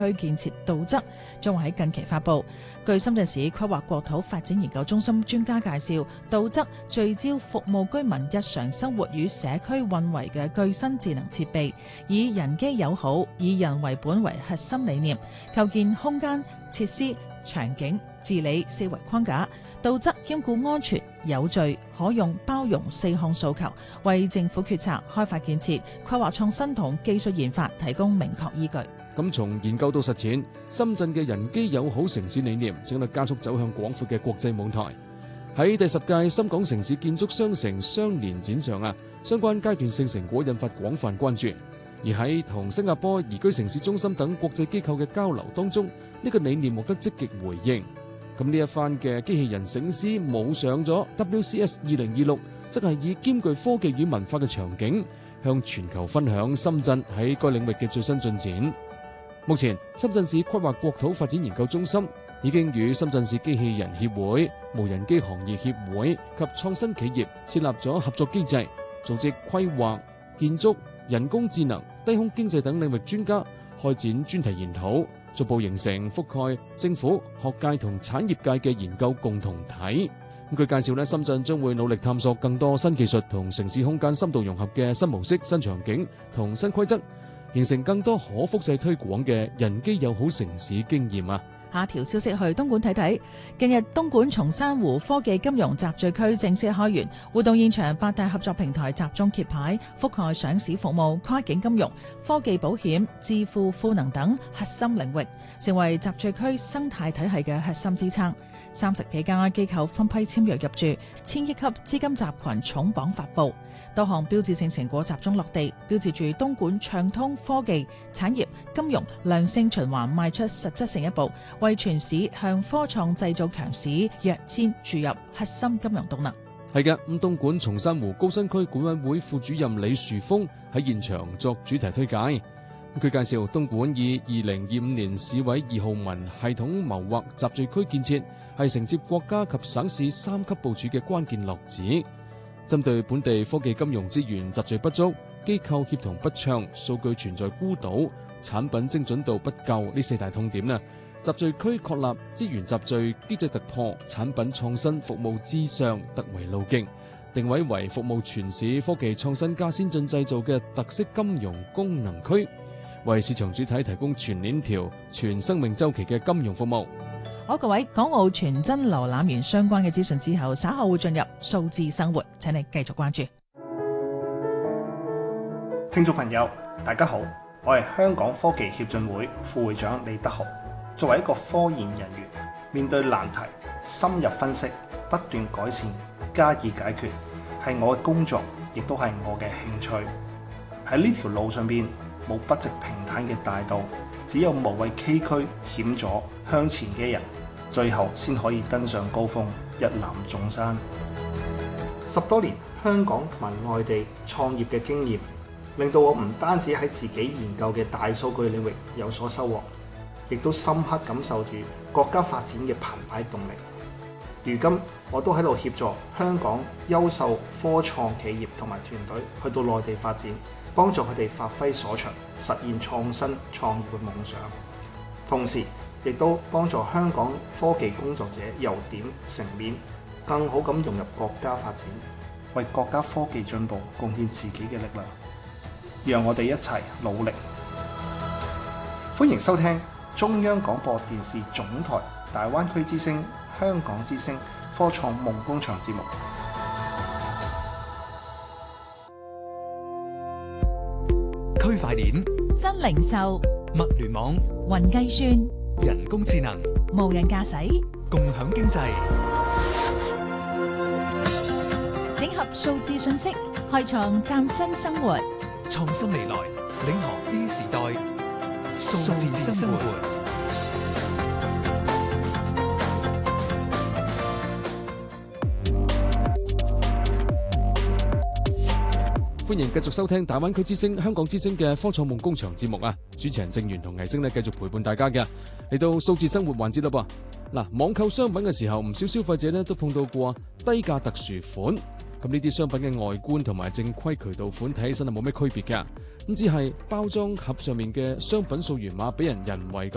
區建設道則將會喺近期發布。據深圳市規劃國土發展研究中心專家介紹，道則聚焦服務居民日常生活與社區運維嘅具身智能設備，以人機友好、以人為本為核心理念，構建空間、設施、場景、治理四維框架。道則兼顧安全、有序、可用、包容四項訴求，為政府決策、開發建設、規劃創新同技術研發提供明確依據。 咁從研究到實踐，深圳嘅人機友好城市理念正喺度加速走向廣闊嘅國際舞台。喺第10屆深港城市建築雙城雙年展上相關階段性成果引發廣泛關注。而喺同新加坡宜居城市中心等國際機構嘅交流當中，呢個理念獲得積極回應。咁呢一番嘅機器人醒獅舞上咗 WCS 2026，則係以兼具科技與文化嘅場景，向全球分享深圳喺該領域嘅最新進展。目前，深圳市規劃國土發展研究中心已經與深圳市機器人協會、無人機行業協會及創新企業設立咗合作機制，組織規劃、建築、人工智能、低空經濟等領域專家開展專題研討，逐步形成覆蓋政府、學界同產業界嘅研究共同體。據介紹，深圳將會努力探索更多新技術同城市空間深度融合嘅新模式、新場景同新規則，形成更多可複製推廣嘅人機友好城市經驗。 下條消息去東莞睇睇。近日東莞松山湖科技金融集聚區正式開園，活動現場8大合作平台集中揭牌，覆蓋上市服務、跨境金融、科技保險、智庫賦能等核心領域，成為集聚區生態體系嘅核心支撐。30幾家機構分批簽約入駐，1000億級資金集群重磅發布，多項標誌性成果集中落地，標誌住東莞暢通科技、產業、金融良性循環邁出實質性一步，為全市向科創製造強市躍遷注入核心金融動能。 係嘅，咁東莞松山湖高新區管委會副主任李樹峰喺現場作主題推介。佢介紹東莞以2025年市委2號文系統謀劃集聚區建設，係承接國家及省市3級部署嘅關鍵落子。針對本地科技金融資源集聚不足、機構協同不暢、數據存在孤島、產品精準度不夠呢4大痛點，集聚區確立資源集聚、機制突破、產品創新、服務至上突圍路徑，定位為服務全市科技創新加先進製造嘅特色金融功能區，為市場主體提供全鏈條、全生命週期嘅金融服務。 好，各位，港澳傳真瀏覽完相關嘅資訊之後，稍後會進入數字生活，請你繼續關注。 聽眾朋友，大家好，我係香港科技協進會副會長李德豪。作為一個科研人員，面對難題，深入分析，不斷改善，加以解決，係我嘅工作，亦都係我嘅興趣。喺呢條路上邊，冇筆直平坦嘅大道，只有無畏崎嶇險阻向前嘅人，最後先可以登上高峰，一覽眾山。10多年香港同埋外地創業嘅經驗，令到我唔單止喺自己研究嘅大數據領域有所收穫，亦都深刻感受住國家發展嘅澎湃動力。如今我都喺度協助香港優秀科創企業同埋團隊去到內地發展，幫助佢哋發揮所長，實現創新創業嘅夢想。同時亦都幫助香港科技工作者由點成面，更好咁融入國家發展，為國家科技進步貢獻自己嘅力量。讓我哋一齊努力。歡迎收聽中央廣播電視總台大灣區之聲、香港之聲科創夢工場節目。 區塊鏈、 新零售、 物聯網、 雲計算、 人工智能、 無人駕駛、 共享經濟， 整合數字信息，開創嶄新生活。 創新未來，領航 E 時代，數字生活。 歡迎繼續收聽大灣區之聲、香港之聲嘅科創夢工場節目啊！主持人正源同倪星繼續陪伴大家嘅，嚟到數字生活環節啦噃。嗱，網購商品嘅時候，唔少消費者咧都碰到過低價特殊款。咁呢啲商品嘅外觀同埋正規渠道款睇起身係冇咩區別嘅，咁只係包裝盒上面嘅商品溯源碼俾人為